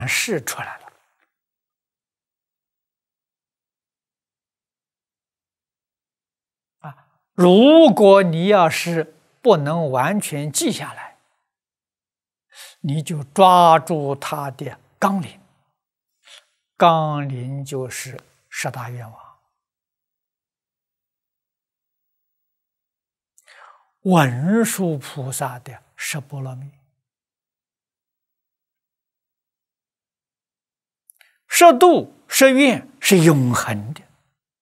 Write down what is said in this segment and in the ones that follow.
示出来了。如果你要是不能完全记下来，你就抓住它的纲领，纲领就是十大愿望。文殊菩萨的十波罗蜜，十度十愿是永恒的，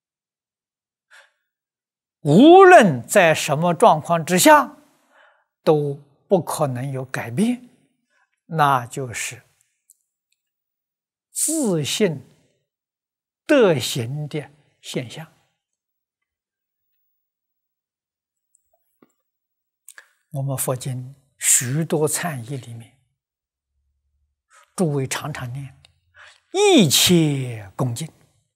无论在什么状况之下都不可能有改变，那就是自信德行的现象。我们佛经许多忏仪里面，诸位常常念一切恭敬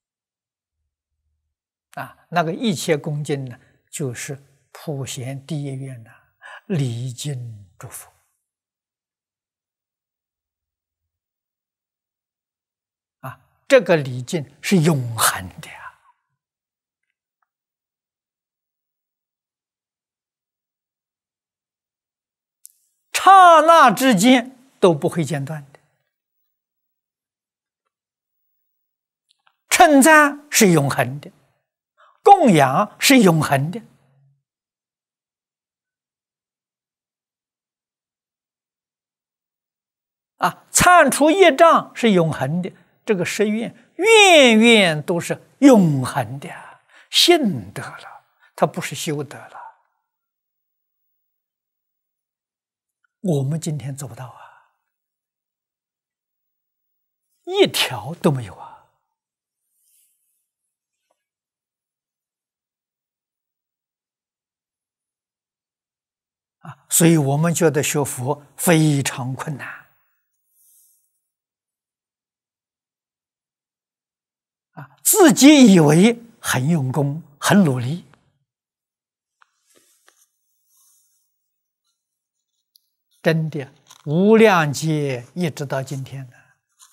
那个一切恭敬呢，就是普贤第一愿礼敬诸佛这个礼敬是永恒的刹那之间都不会间断的。称赞是永恒的，供养是永恒的忏除业障是永恒的，这个十愿愿愿都是永恒的，信德了，它不是修德了。我们今天做不到一条都没有所以我们觉得学佛非常困难自己以为很用功很努力，真的无量劫一直到今天呢，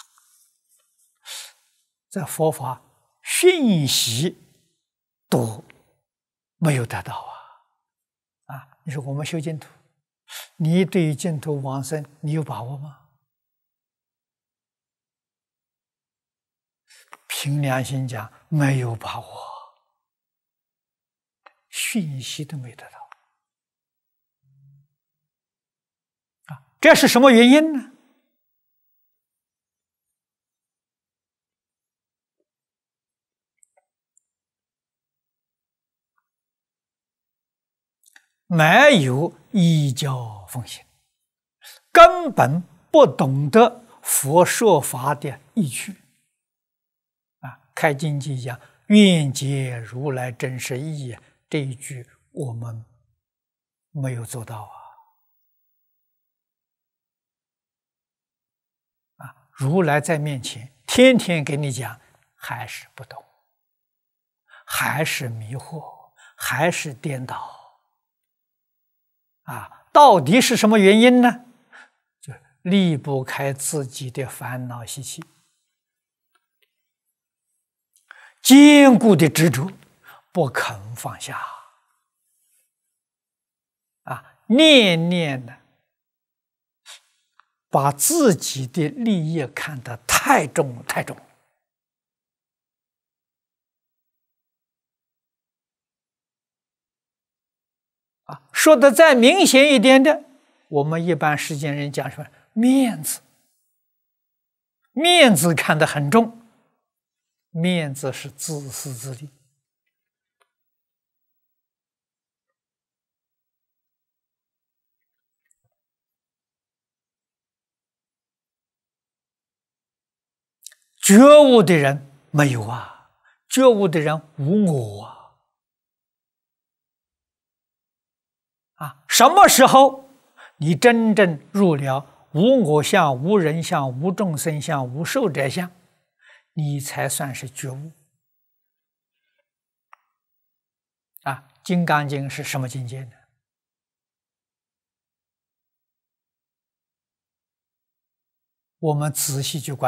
在佛法讯息都没有得到你说我们修净土，你对于净土往生你有把握吗？凭良心讲没有把握，讯息都没得到这是什么原因呢？没有依教奉行，根本不懂得佛说法的意趣开经记讲愿解如来真实义这一句我们没有做到如来在面前天天给你讲，还是不懂，还是迷惑，还是颠倒到底是什么原因呢？就离不开自己的烦恼习气，坚固的执着，不肯放下念念的把自己的利益看得太重太重说的再明显一点的，我们一般世间人讲什么面子，面子看得很重，面子是自私自利觉悟的人没有觉悟的人无我什么时候你真正入了无我相、无人相、无众生相、无寿者相，你才算是觉悟金刚经是什么境界呢？ 我们仔细去观。